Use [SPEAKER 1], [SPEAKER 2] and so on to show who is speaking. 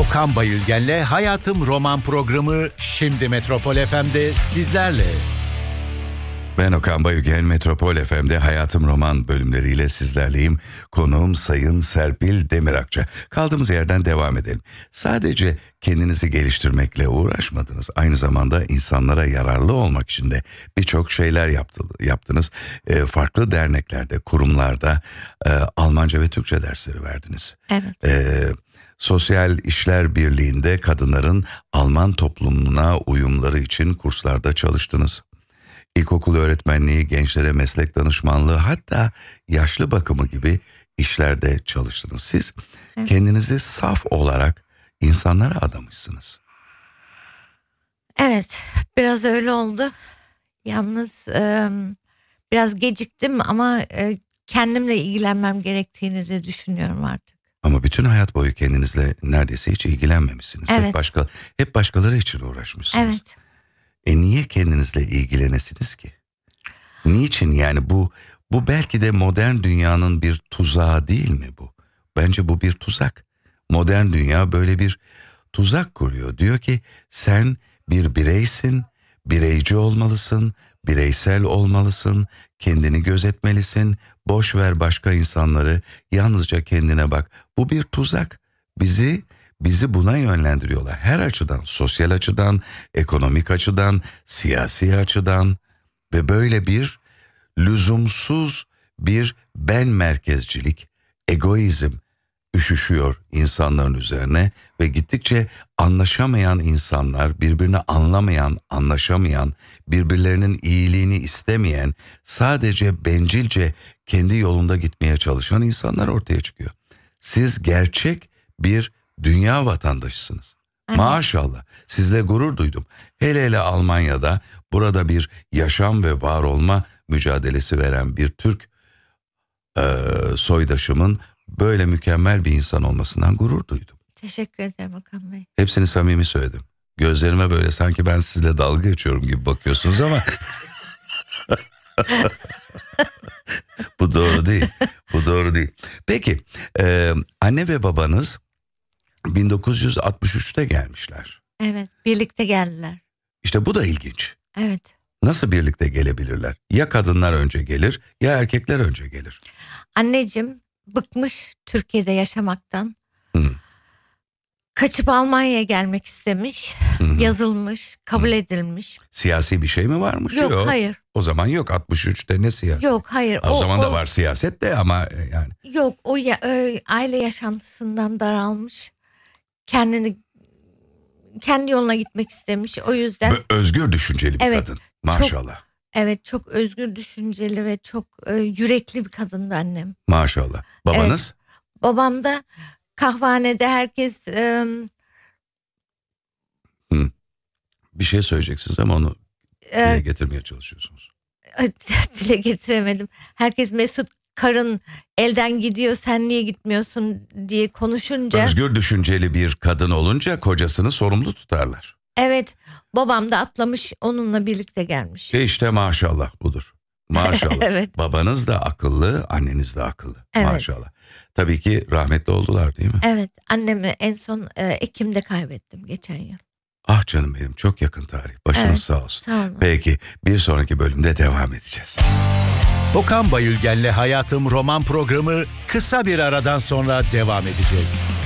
[SPEAKER 1] Okan Bayülgen'le Hayatım Roman programı şimdi Metropol FM'de sizlerle.
[SPEAKER 2] Ben Okan Bayülgen, Metropol FM'de Hayatım Roman bölümleriyle sizlerleyim. Konuğum Sayın Serpil Demirakça. Kaldığımız yerden devam edelim. Sadece kendinizi geliştirmekle uğraşmadınız. Aynı zamanda insanlara yararlı olmak için de birçok şeyler yaptınız. Farklı derneklerde, kurumlarda Almanca ve Türkçe dersleri verdiniz.
[SPEAKER 3] Evet.
[SPEAKER 2] Sosyal İşler Birliği'nde kadınların Alman toplumuna uyumları için kurslarda çalıştınız. İlkokul öğretmenliği, gençlere meslek danışmanlığı, hatta yaşlı bakımı gibi işlerde çalıştınız. Siz kendinizi saf olarak insanlara adamışsınız.
[SPEAKER 3] Evet, biraz öyle oldu. Yalnız biraz geciktim ama kendimle ilgilenmem gerektiğini de düşünüyorum artık.
[SPEAKER 2] Ama bütün hayat boyu kendinizle neredeyse hiç ilgilenmemişsiniz.
[SPEAKER 3] Evet.
[SPEAKER 2] Hep başkaları için uğraşmışsınız.
[SPEAKER 3] Evet.
[SPEAKER 2] Niye kendinizle ilgilenesiniz ki? Niçin yani bu belki de modern dünyanın bir tuzağı değil mi bu? Bence bu bir tuzak. Modern dünya böyle bir tuzak kuruyor. Diyor ki sen bir bireysin, bireyci olmalısın, bireysel olmalısın, kendini gözetmelisin, boş ver başka insanları, yalnızca kendine bak. Bu bir tuzak. Bizi buna yönlendiriyorlar. Her açıdan, sosyal açıdan, ekonomik açıdan, siyasi açıdan ve böyle bir lüzumsuz bir ben merkezcilik, egoizm üşüşüyor insanların üzerine ve gittikçe anlaşamayan insanlar, birbirini anlaşamayan, birbirlerinin iyiliğini istemeyen, sadece bencilce kendi yolunda gitmeye çalışan insanlar ortaya çıkıyor. Siz gerçek bir dünya vatandaşısınız.
[SPEAKER 3] Evet.
[SPEAKER 2] Maşallah, sizle gurur duydum. Hele Almanya'da burada bir yaşam ve var olma mücadelesi veren bir Türk soydaşımın böyle mükemmel bir insan olmasından gurur duydum.
[SPEAKER 3] Teşekkür ederim Okan Bey.
[SPEAKER 2] Hepsini samimi söyledim. Gözlerime böyle sanki ben sizle dalga geçiyorum gibi bakıyorsunuz ama bu doğru değil. Bu doğru değil. Peki anne ve babanız 1963'te gelmişler.
[SPEAKER 3] Evet, birlikte geldiler.
[SPEAKER 2] İşte bu da ilginç.
[SPEAKER 3] Evet.
[SPEAKER 2] Nasıl birlikte gelebilirler? Ya kadınlar önce gelir ya erkekler önce gelir.
[SPEAKER 3] Anneciğim bıkmış Türkiye'de yaşamaktan.
[SPEAKER 2] Hı.
[SPEAKER 3] Kaçıp Almanya'ya gelmek istemiş. Yazılmış, kabul edilmiş.
[SPEAKER 2] Siyasi bir şey mi varmış?
[SPEAKER 3] Yok, hayır.
[SPEAKER 2] O zaman yok, 63'te ne siyaset?
[SPEAKER 3] Yok, hayır.
[SPEAKER 2] O zaman da var siyaset de ama yani.
[SPEAKER 3] Yok, aile yaşantısından daralmış. Kendi yoluna gitmek istemiş. O yüzden
[SPEAKER 2] Özgür düşünceli bir
[SPEAKER 3] Evet,
[SPEAKER 2] kadın. Maşallah.
[SPEAKER 3] çok özgür düşünceli ve çok yürekli bir kadındı annem.
[SPEAKER 2] Maşallah. Babanız?
[SPEAKER 3] Evet, babam da kahvehanede herkes
[SPEAKER 2] Bir şey söyleyeceksiniz ama onu dile getirmeye çalışıyorsunuz.
[SPEAKER 3] dile getiremedim. Herkes Mesut karın elden gidiyor, sen niye gitmiyorsun diye konuşunca.
[SPEAKER 2] Özgür düşünceli bir kadın olunca kocasını sorumlu tutarlar.
[SPEAKER 3] Evet, babam da atlamış, onunla birlikte gelmiş.
[SPEAKER 2] İşte maşallah budur. Maşallah.
[SPEAKER 3] Evet.
[SPEAKER 2] Babanız da akıllı, anneniz de akıllı.
[SPEAKER 3] Evet.
[SPEAKER 2] Maşallah. Tabii ki rahmetli oldular değil mi?
[SPEAKER 3] Evet, annemi en son Ekim'de kaybettim geçen yıl.
[SPEAKER 2] Ah canım benim, çok yakın tarih. Başınız
[SPEAKER 3] Evet,
[SPEAKER 2] sağ olsun.
[SPEAKER 3] sağ olun.
[SPEAKER 2] Peki, bir sonraki bölümde devam edeceğiz.
[SPEAKER 1] Okan Bayülgen'le Hayatım Roman programı kısa bir aradan sonra devam edecek.